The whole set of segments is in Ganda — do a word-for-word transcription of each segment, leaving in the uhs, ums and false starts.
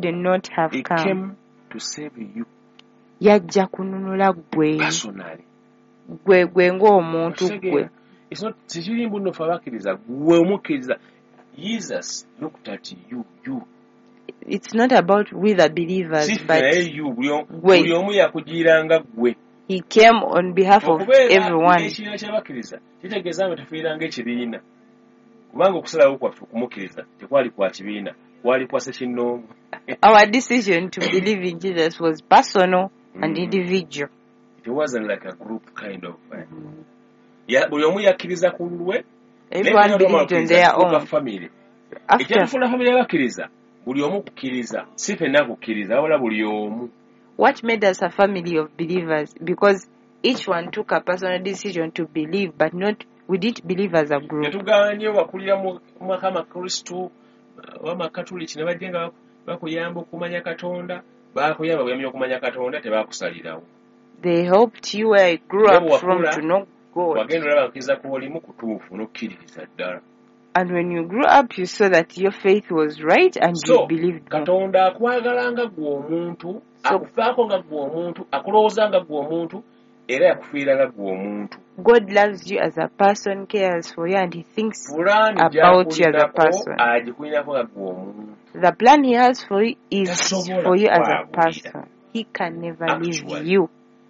would not have He come. came to save you Yajja kununula gwe. personally. Gwe gwe ng'omuntu gwe. It's not tikiri mbuno fa bakkiriza gwe omukkiriza. Jesus looked at you, you. It's not about we the believers, Si but you, buli omu yakugiranga gwe. He came on behalf of everyone. Ekina kyabakkiriza kitegeeza nga tufiiranga ekibiina. Kubanga okusalawo kwaffe okumukkiriza tekwali kwa kibiina, kwali kwa ssekinnoomu. Our decision to believe in Jesus was personal and individual. It wasn't like a group kind of. Uh, yeah, buli omu yakkiriza ku lulwe. Everyone believed on their own. Family. After Ekyafuna family yabakkiriza buli omu kukkiriza si ffenna kukkiriza wabula buli omu. What made us a family of believers? Because each one took a personal decision to believe, but not we didn't believe as a group. Netuganye wakulira mu makama Kristo wa Katoliki ne bajjenga bakuyamba okumanya Katonda, bakuyamba buyamya okumanya Katonda tebakusalirawo. They helped you where I grew up from to know God. Wagenda olaba ku olimu kutuufu n'okkiririza ddala. And when you grew up, you saw that your faith was right and so, you believed God. Katonda akwagala nga gwe omuntu, akufaako nga gwe omuntu, akulowooza nga gwe omuntu, era yakufiira nga gwe omuntu. God loves you as a person, cares for you, and He thinks about you as a person. The plan He has for you is for you as a person. He can never leave you.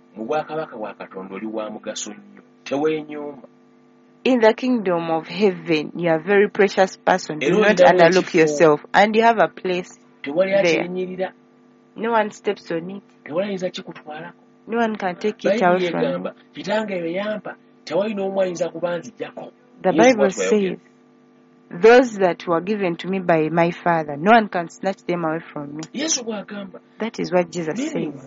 In the kingdom of heaven, you are a very precious person. Do not underlook yourself. And you have a place there. No one steps on it. No one can take it away from you. The Bible says, those that were given to me by my Father, no one can snatch them away from me. That is what Jesus says.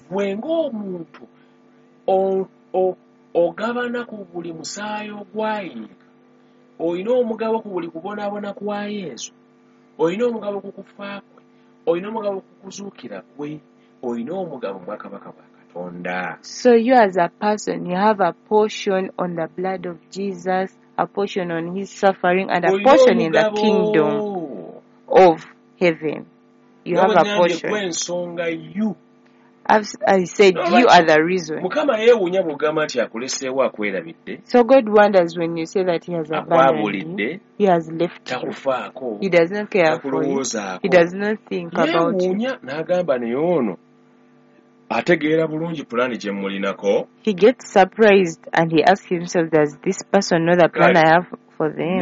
Ogabana ku buli musaayo gwa Yesu. Oyina omugabo ku buli kubonaabona kwa Yesu. Oyina omugabo ku kufa kwe. Oyina omugabo ku kuzuukira kwe. Oyina omugabo mu Kabaka bwa Katonda. So you as a person, you have a portion on the blood of Jesus, a portion on His suffering, and a portion in the kingdom of heaven. You have a portion. As I said, no, you are the reason. So God wonders when you say that He has abandoned you, He has left you. He does not care for you. He does not think about you. He gets surprised and he asks himself, does this person know the plan I have for them?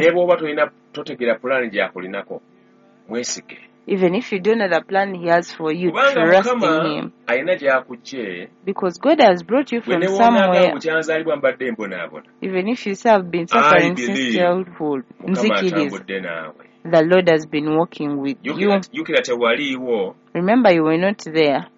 Even if you don't know the plan He has for you, trust in Him. Because God has brought you from somewhere. Even if you have been suffering since childhood, the Lord has been working with you. Remember, you were not there.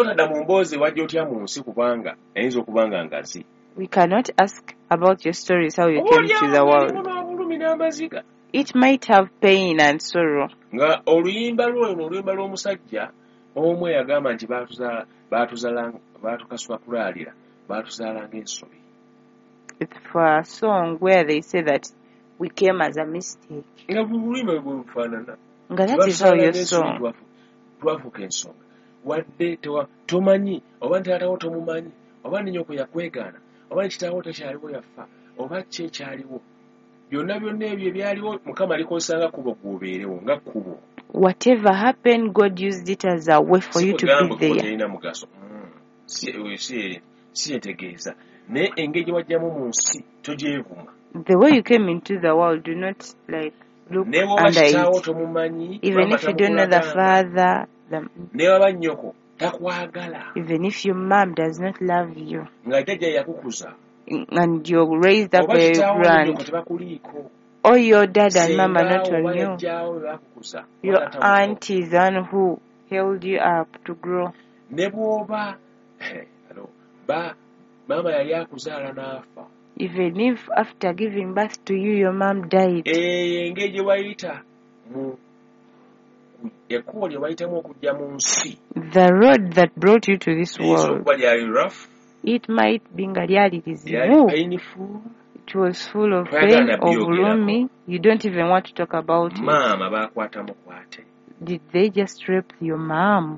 We cannot ask about your stories, how you came to the world. It might have pain and sorrow. Nga oluyimba lw'olwo oluyimba lw'omusajja omu yagamba nti baatuzaala baatuzaala baatukasuka kulaalira baatuzaala ng'ensobi. It's for a song where they say that we came as a mistake. Nga oluyimba lwe bufaanana. Nga that is how your song. Twafuuka ensonga. Wadde tomanyi oba ntaatawo tomumanyi oba ne nnyoko yakwegaana oba ne kitaawo takyaliwo yafa oba ki ekyaliwo. Whatever happened, God used it as a way for you to be there. The way you came into the world, do not like look under it. Even if you don't know the Father, the, even if your mom does not love you, and you're raised up by a grand, or your dad and mama not on you, your aunt is the one who held you up to grow. Even if after giving birth to you, your mom died, the road that brought you to this world, it might be painful. It was full of pain, overwhelming. You don't even want to talk about it. Did they just rape your mom?